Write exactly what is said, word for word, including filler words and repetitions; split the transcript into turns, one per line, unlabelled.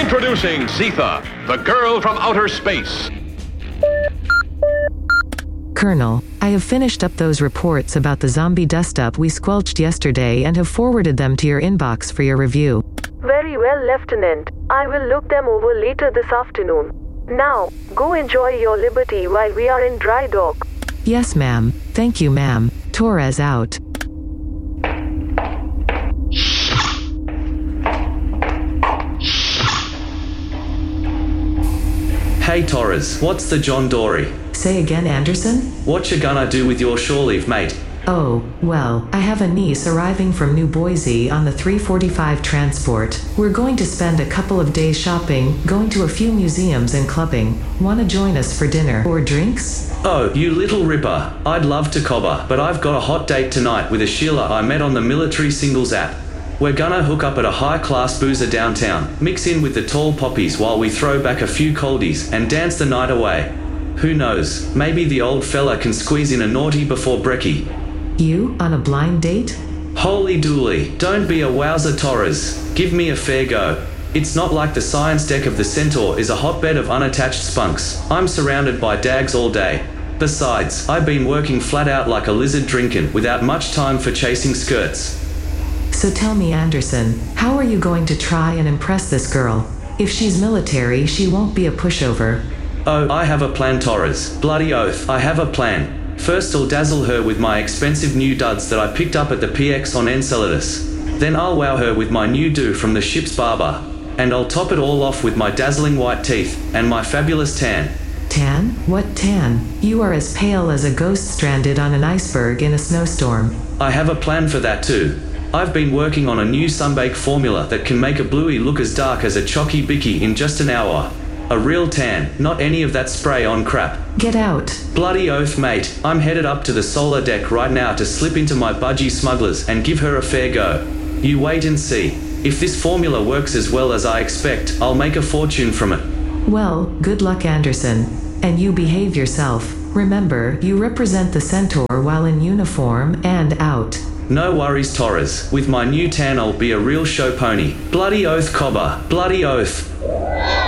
Introducing Zetha, the girl from outer space.
Colonel, I have finished up those reports about the zombie dust-up we squelched yesterday and have forwarded them to your inbox for your review.
Very well, Lieutenant. I will look them over later this afternoon. Now, go enjoy your liberty while we are in dry dock.
Yes, ma'am. Thank you, ma'am. Torres out.
Hey Torres, what's the John Dory?
Say again, Anderson?
What you gonna do with your shore leave, mate?
Oh, well, I have a niece arriving from New Boise on the three forty-five transport. We're going to spend a couple of days shopping, going to a few museums and clubbing. Wanna join us for dinner or drinks?
Oh, you little ripper. I'd love to cobber, but I've got a hot date tonight with a Sheila I met on the military singles app. We're gonna hook up at a high-class boozer downtown, mix in with the tall poppies while we throw back a few coldies and dance the night away. Who knows, maybe the old fella can squeeze in a naughty before brekkie.
You, on a blind date?
Holy dooly, don't be a wowzer Torres. Give me a fair go. It's not like the science deck of the Centaur is a hotbed of unattached spunks. I'm surrounded by dags all day. Besides, I've been working flat out like a lizard drinking without much time for chasing skirts.
So tell me, Anderson, how are you going to try and impress this girl? If she's military, she won't be a pushover.
Oh, I have a plan, Torres. Bloody oath, I have a plan. First I'll dazzle her with my expensive new duds that I picked up at the P X on Enceladus. Then I'll wow her with my new do from the ship's barber. And I'll top it all off with my dazzling white teeth and my fabulous tan.
Tan? What tan? You are as pale as a ghost stranded on an iceberg in a snowstorm.
I have a plan for that too. I've been working on a new sunbake formula that can make a bluey look as dark as a chalky bicky in just an hour. A real tan, not any of that spray-on crap.
Get out.
Bloody oath, mate. I'm headed up to the solar deck right now to slip into my budgie smugglers and give her a fair go. You wait and see. If this formula works as well as I expect, I'll make a fortune from it.
Well, good luck, Anderson. And you behave yourself. Remember, you represent the Centaur while in uniform and out.
No worries, Torres. With my new tan I'll be a real show pony. Bloody oath, cobber. Bloody oath.